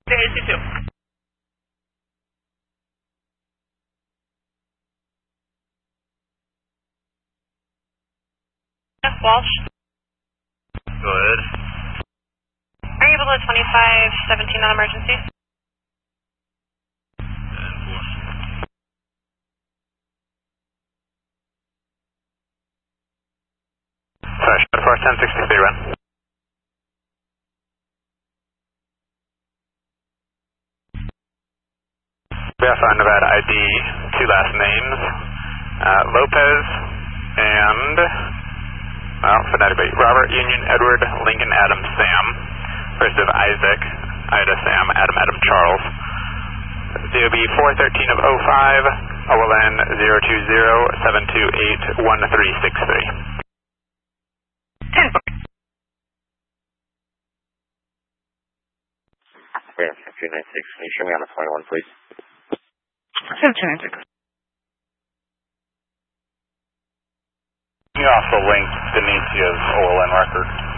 AC2. Walsh. Go ahead. Are you able to 2517 on emergency? Sorry, for 1063 run. Verify Nevada ID, two last names, Lopez and, well, phonetically, Robert, Union, Edward, Lincoln, Adam, Sam, first of Isaac, Ida, Sam, Adam, Adam, Charles. DOB 413 of 05, OLN 020-728-1363. 10. Yeah, 296. Can you show me on the 21, please? 296. You also linked Denisia's OLN record.